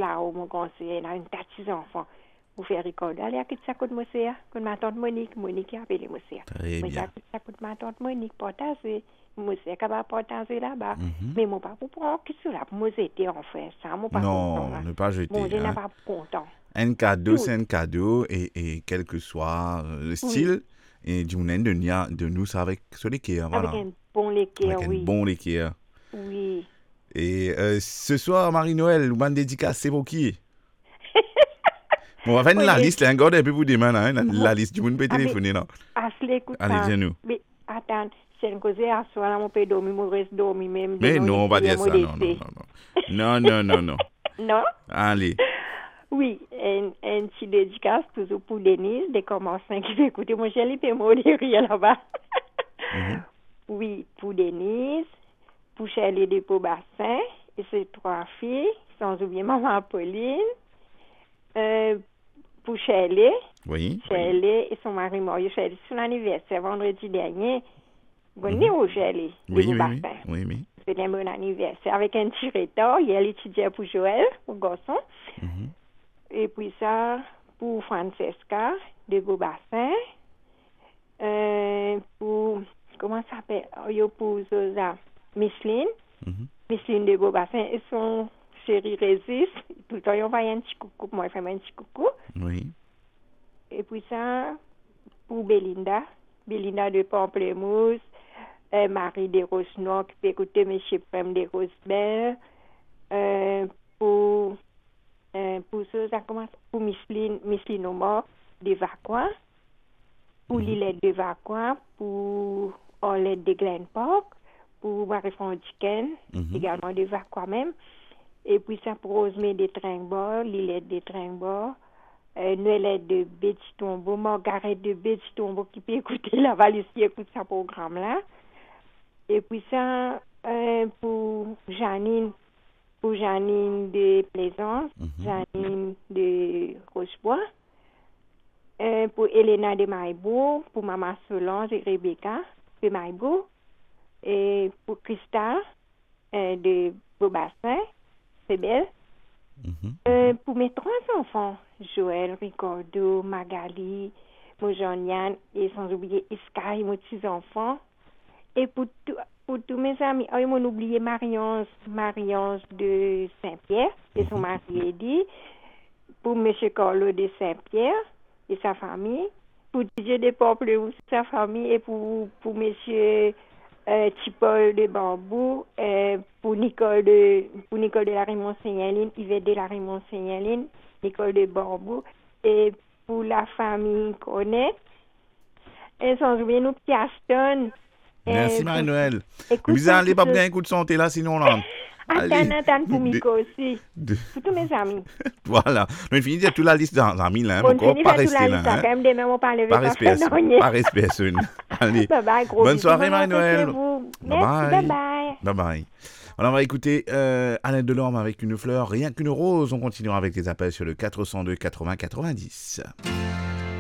là, mon conseiller, il a une tas de enfants. Pour faire recorder, allez, à qui ça coûte, monsieur? Coûte ma tante Monique qui a appelé, monsieur. Très bien. Ça coûte ma tante Monique, portager. Monsieur, capable de portager là-bas. Mhm. Mais mon papa, pour prendre qui là, pour me jeter, en fait, ça, mon papa. Non, ne pas jeter. Mon Dieu n'a Hein. pas content. Un cadeau, Tout. c'est un cadeau, et quel que soit le style, et du monde de nous, c'est avec ce liqueur, voilà. Avec un bon liqueur, Avec oui. un bon liqueur. Oui. Et ce soir, Marie-Noël, ou bande dédicace, c'est pour qui? Bon, on va faire Oui, la mais- liste, là, encore un peu pour demain, hein, la liste, du monde peut Ah, mais- téléphoner, là. Asle, écoute Allez, ça. viens-nous. Mais attends, c'est une cause à soi, là, mon père dormir, mon reste dormir même. Mais de non, on va dire ça, non, modesté. non. Non. Non? Allez. Oui, un petit dédicace toujours pour Denise, des commençants qui veut écouter mon chéri, puis moi, de rire là-bas. Mhm. Oui, pour Denise, pour Shirley de Beaubassin, et ses 3 filles, sans oublier maman Pauline, pour Shirley, Oui. et son mari Mario. Shirley, c'est son anniversaire vendredi dernier. Bonne nuit au Shirley de Oui. Beaubassin. C'est un bon anniversaire. Avec un petit retard, il y a l'étudiant pour Joël, pour garçon. Mhm. Et puis ça, pour Francesca de Beaubassin. Pour, comment ça s'appelle? Pour Zosa, Micheline. Mhm. Micheline de Beaubassin et son chéri Régis. Tout le temps, ils envoient un petit coucou. Moi, je fais un petit coucou. Oui. Et puis ça, pour Belinda de Pamplemousse. Marie de Rosenoir qui peut écouter M. Prem de Rosebert. Pour Micheline Omar de Vacquois. Pour Lilette de Vacquois. Pour Orlette de Glen Park. Pour Marie-Fondiken, également de Vacquois même. Et puis ça pour Rosemée de Tringbord, Lilette de Tringbord. Noëlette de Béti-Tombeau, Margaret de Béti-Tombeau qui peut écouter la valise qui écoute ce programme-là. Et puis ça, pour Janine de Plaisance, Janine de Rochebois, pour Elena de Maïbourg, pour Maman Solange et Rebecca de Maïbourg, et pour Christa de Beaubassin, c'est belle. Pour mes 3 enfants, Joël, Ricardo, Magali, Mojanian et sans oublier Iska et mes petits enfants. Et pour tous mes amis, ils m'ont oublié Marion de Saint-Pierre et son mari Eddie. Pour M. Carlo de Saint-Pierre et sa famille. Pour DJ de Pamplemousse et sa famille. Et pour M. Tipol de Bambou. Pour Nicole de la Raymond-Signaline, Yvette de la Raymond-Signaline, Nicole de Bambou. Et pour la famille Cornet. Et sans oublier nos petits Aston. Merci Marie-Noël. Écoute, Vous allez pas bien un coup de santé là, sinon là. Attends pour Miko aussi. Pour tous mes amis. Voilà. On finit de toute la liste d'amis là. On Encore finit pas de toute rester la là. liste. Quand même, demain, on parle Pas respect. Pas respect. Allez. Bye bye, gros Bonne bisous. soirée Bonne Marie-Noël. rentrée chez vous. Bye Merci, bye. bye bye. Bye bye. Alors on va écouter Alain Delorme avec Une fleur, rien qu'une rose. On continuera avec les appels sur le 402 80 90.